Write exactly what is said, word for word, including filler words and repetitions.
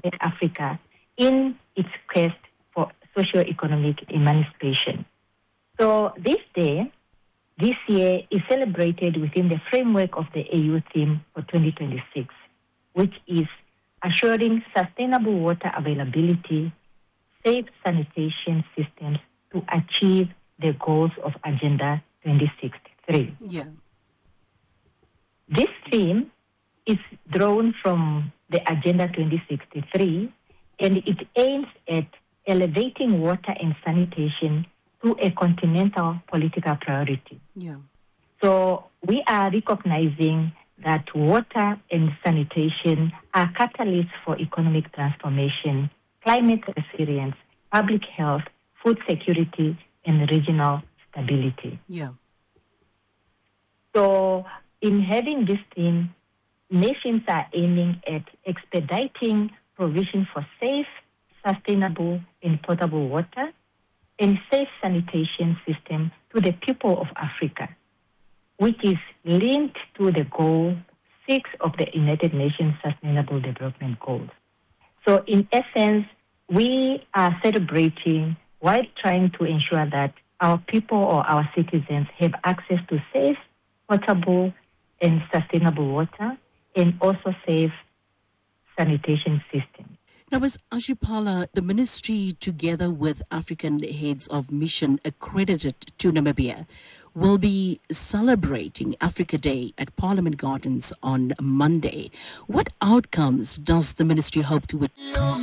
United Africa in its quest for socio-economic emancipation. So this day, this year, is celebrated within the framework of the A U theme for twenty twenty-six, which is assuring sustainable water availability, safe sanitation systems to achieve the goals of Agenda twenty sixty-three. Yeah. This theme is drawn from the Agenda twenty sixty-three, and it aims at elevating water and sanitation to a continental political priority. Yeah. So we are recognizing that water and sanitation are catalysts for economic transformation, climate resilience, public health, food security, and regional stability. Yeah. So in having this theme, nations are aiming at expediting provision for safe, sustainable, and potable water and safe sanitation system to the people of Africa, which is linked to the goal six of the United Nations Sustainable Development Goals. So in essence, we are celebrating while trying to ensure that our people or our citizens have access to safe, potable, and sustainable water, and also safe sanitation systems. Now, as Ashipala, the ministry, together with African heads of mission accredited to Namibia, will be celebrating Africa Day at Parliament Gardens on Monday. What outcomes does the ministry hope to achieve?